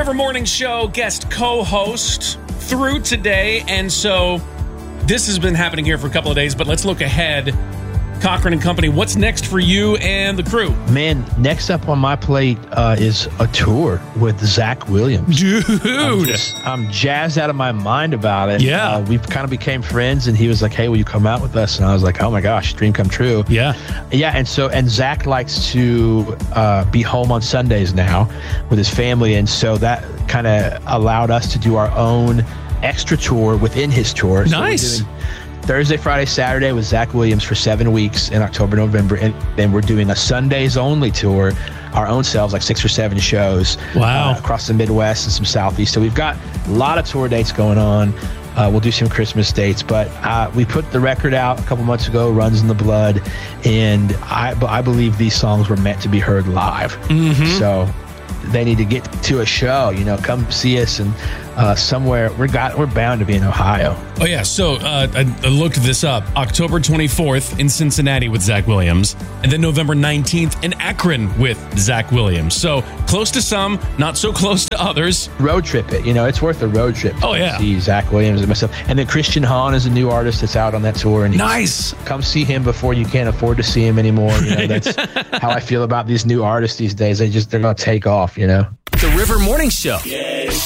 River Morning Show guest co-host through today. And so this has been happening here for a couple of days, but let's look ahead. Cochran and Company, what's next for you and the crew? Man, next up on my plate is a tour with Zach Williams. Dude! I'm jazzed out of my mind about it. Yeah. We've kind of became friends, and he was like, hey, will you come out with us? And I was like, oh my gosh, dream come true. Yeah. Yeah, and Zach likes to be home on Sundays now with his family, and so that kind of allowed us to do our own extra tour within his tour. Nice. So we're doing Thursday, Friday, Saturday with Zach Williams for 7 weeks in October, November, and then we're doing a Sundays only tour, our own selves, like 6 or 7 shows. Wow. Across the Midwest and some Southeast. So we've got a lot of tour dates going on. We'll do some Christmas dates, but we put the record out a couple months ago, Runs in the Blood, and I believe these songs were meant to be heard live. Mm-hmm. So they need to get to a show, come see us, and somewhere we're bound to be in Ohio. Oh yeah, so I looked this up. October 24th in Cincinnati with Zach Williams, and then November 19th in Akron with Zach Williams. So close to some, not so close to others. Road trip it, it's worth a road trip. Oh yeah, see Zach Williams and myself, and then Christian Hahn is a new artist that's out on that tour. And nice. Come see him before you can't afford to see him anymore. That's how I feel about these new artists these days. They're going to take off. The River Morning Show. Yeah.